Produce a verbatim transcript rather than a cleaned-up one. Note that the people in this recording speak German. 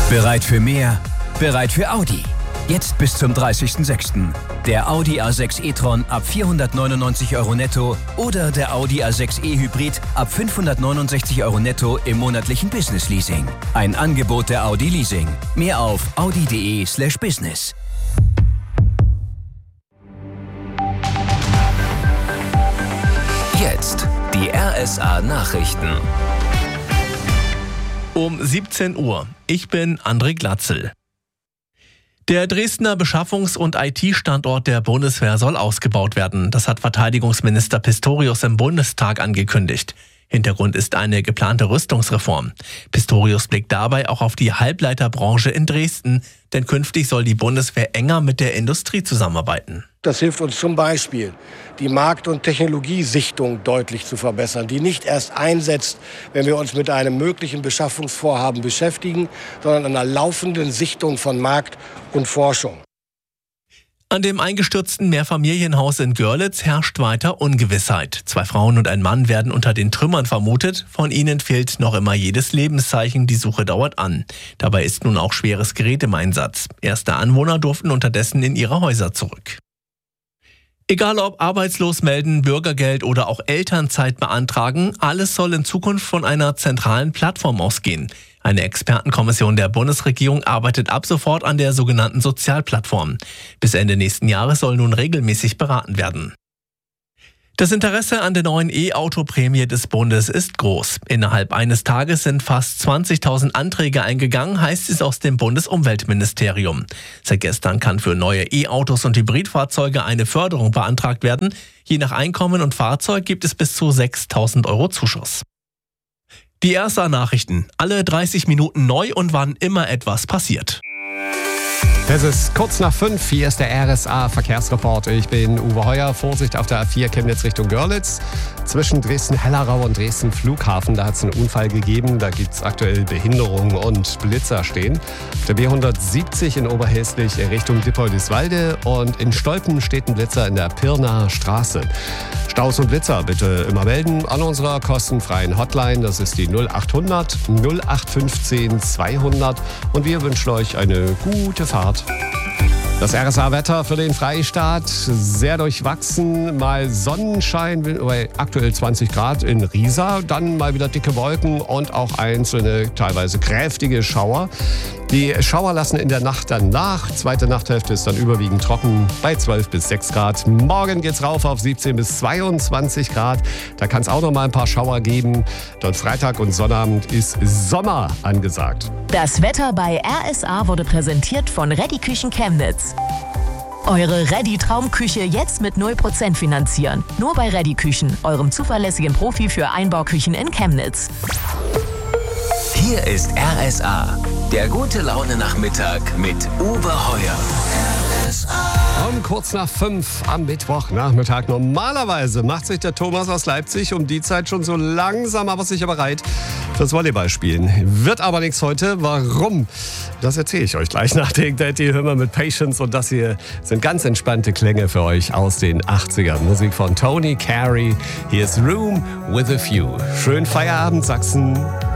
Bereit für mehr? Bereit für Audi. Jetzt bis zum dreißigsten sechsten Der Audi A sechs e-tron ab vierhundertneunundneunzig Euro netto oder der Audi A sechs e-Hybrid ab fünfhundertneunundsechzig Euro netto im monatlichen Business-Leasing. Ein Angebot der Audi Leasing. Mehr auf audi.de slash business. Jetzt die R S A-Nachrichten. Um siebzehn Uhr. Ich bin André Glatzel. Der Dresdner Beschaffungs- und I T-Standort der Bundeswehr soll ausgebaut werden. Das hat Verteidigungsminister Pistorius im Bundestag angekündigt. Hintergrund ist eine geplante Rüstungsreform. Pistorius blickt dabei auch auf die Halbleiterbranche in Dresden, denn künftig soll die Bundeswehr enger mit der Industrie zusammenarbeiten. Das hilft uns zum Beispiel, die Markt- und Technologiesichtung deutlich zu verbessern, die nicht erst einsetzt, wenn wir uns mit einem möglichen Beschaffungsvorhaben beschäftigen, sondern einer laufenden Sichtung von Markt und Forschung. An dem eingestürzten Mehrfamilienhaus in Görlitz herrscht weiter Ungewissheit. Zwei Frauen und ein Mann werden unter den Trümmern vermutet. Von ihnen fehlt noch immer jedes Lebenszeichen. Die Suche dauert an. Dabei ist nun auch schweres Gerät im Einsatz. Erste Anwohner durften unterdessen in ihre Häuser zurück. Egal ob arbeitslos melden, Bürgergeld oder auch Elternzeit beantragen, alles soll in Zukunft von einer zentralen Plattform ausgehen. Eine Expertenkommission der Bundesregierung arbeitet ab sofort an der sogenannten Sozialplattform. Bis Ende nächsten Jahres soll nun regelmäßig beraten werden. Das Interesse an der neuen E-Auto-Prämie des Bundes ist groß. Innerhalb eines Tages sind fast zwanzigtausend Anträge eingegangen, heißt es aus dem Bundesumweltministerium. Seit gestern kann für neue E-Autos und Hybridfahrzeuge eine Förderung beantragt werden. Je nach Einkommen und Fahrzeug gibt es bis zu sechstausend Euro Zuschuss. Die R S A-Nachrichten. Alle dreißig Minuten neu und wann immer etwas passiert. Es ist kurz nach fünf, hier ist der R S A-Verkehrsreport. Ich bin Uwe Heuer. Vorsicht auf der A vier Chemnitz Richtung Görlitz. Zwischen Dresden-Hellerau und Dresden-Flughafen, da hat es einen Unfall gegeben. Da gibt es aktuell Behinderungen und Blitzer stehen. Auf der B hundertsiebzig in Oberhäslich Richtung Dippoldiswalde und in Stolpen steht ein Blitzer in der Pirnaer Straße. Staus und Blitzer bitte immer melden an unserer kostenfreien Hotline. Das ist die null achthundert null acht fünfzehn zweihundert und wir wünschen euch eine gute Fahrt. Das R S A-Wetter für den Freistaat, sehr durchwachsen, mal Sonnenschein, aktuell zwanzig Grad in Riesa, dann mal wieder dicke Wolken und auch einzelne, teilweise kräftige Schauer. Die Schauer lassen in der Nacht dann nach, zweite Nachthälfte ist dann überwiegend trocken bei zwölf bis sechs Grad. Morgen geht's rauf auf siebzehn bis zweiundzwanzig Grad, da kann es auch noch mal ein paar Schauer geben. Dort Freitag und Sonnabend ist Sommer angesagt. Das Wetter bei R S A wurde präsentiert von Reddy Küchen Chemnitz. Eure Reddy-Traumküche jetzt mit null Prozent finanzieren. Nur bei Reddy Küchen, eurem zuverlässigen Profi für Einbauküchen in Chemnitz. Hier ist R S A, der gute Laune-Nachmittag mit Uwe Heuer. R S A. Um kurz nach fünf am Mittwochnachmittag. Normalerweise macht sich der Thomas aus Leipzig um die Zeit schon so langsam, aber sicher bereit fürs Volleyballspielen. Wird aber nichts heute. Warum? Das erzähle ich euch gleich nach den Daddy Hymner mit Patience. Und das hier sind ganz entspannte Klänge für euch aus den achtzigern. Musik von Tony Carey. Hier ist Room with a View. Schönen Feierabend, Sachsen.